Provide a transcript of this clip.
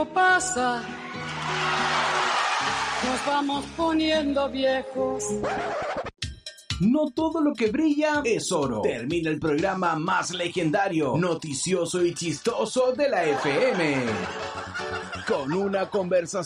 tiempo pasa, nos vamos poniendo viejos. No todo lo que brilla es oro. Termina el programa más legendario, noticioso y chistoso de la FM. Con una conversación